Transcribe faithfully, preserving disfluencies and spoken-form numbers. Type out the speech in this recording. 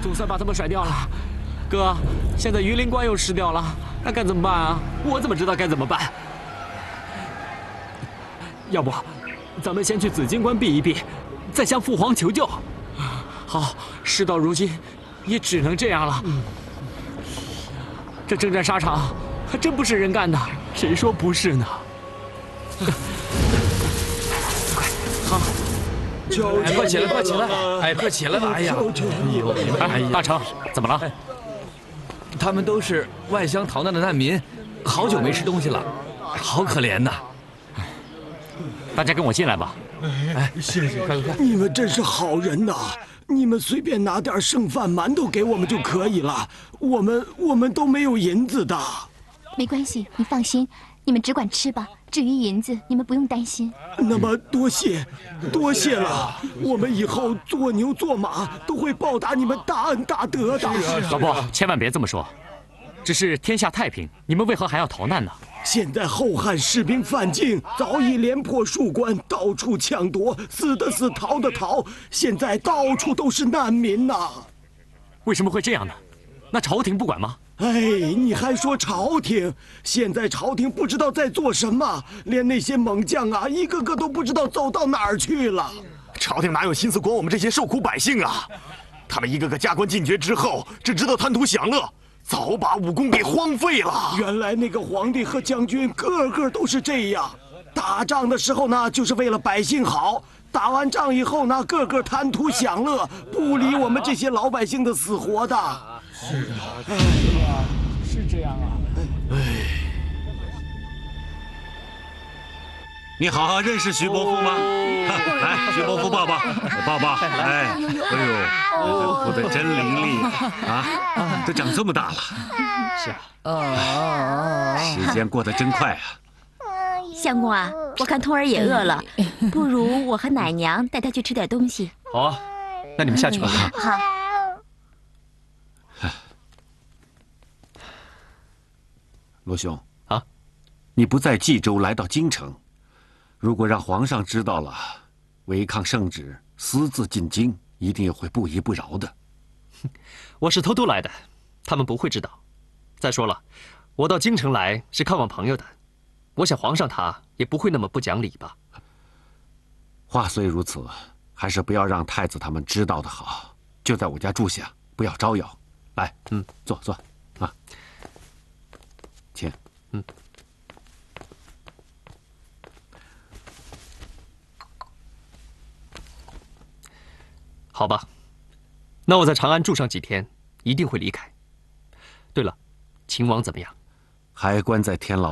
总算把他们甩掉了。哥，现在榆林关又失掉了，那该怎么办啊？我怎么知道该怎么办？要不，咱们先去紫金关避一避，再向父皇求救。好，事到如今，也只能这样了。这征战沙场，还真不是人干的，谁说不是呢？快，好。 哎，快起来，快起来！哎，快起来吧！哎呀， 哎，大成，怎么了？ 他们都是外乡逃难的难民，好久没吃东西了，好可怜呐！ 大家跟我进来吧。 哎，谢谢，快快快！ 你们真是好人呐！你们随便拿点剩饭、馒头给我们就可以了，我们我们都没有银子的。 没关系，你放心，你们只管吃吧。 至于银子，你们不用担心。 那么多谢，多谢了。我们以后做牛做马都会报答你们大恩大德的。 老伯，千万别这么说。只是天下太平，你们为何还要逃难呢？ 现在后汉士兵犯境，早已连破数关，到处抢夺，死的死，逃的逃，现在到处都是难民呐。 为什么会这样呢？那朝廷不管吗？ 哎，你还说朝廷？现在朝廷不知道在做什么，连那些猛将啊，一个个都不知道走到哪儿去了。 朝廷哪有心思管我们这些受苦百姓啊？他们一个个加官进爵之后，只知道贪图享乐，早把武功给荒废了。 原来那个皇帝和将军个个都是这样，打仗的时候呢，就是为了百姓好；打完仗以后呢，个个贪图享乐，不理我们这些老百姓的死活的。 是的， 哎。 是这样啊， 哎，你好，认识徐伯父吗？来，徐伯父抱抱，抱抱。哎，哎呦，哭得真伶俐啊！都长这么大了， 是啊， 时间过得真快啊。 相公啊，我看通儿也饿了，不如我和奶娘带她去吃点东西。 好啊，那你们下去吧。 好。 罗兄啊， 你不在冀州，来到京城，如果让皇上知道了，违抗圣旨，私自进京，一定会不依不饶的。 我是偷偷来的，他们不会知道。再说了，我到京城来是看望朋友的，我想皇上他也不会那么不讲理吧。 话虽如此，还是不要让太子他们知道的好。就在我家住下，不要招摇。来，嗯，坐坐，啊。 请，嗯， 好吧，那我在长安住上几天，一定会离开。对了，秦王怎么样？ 还关在天牢。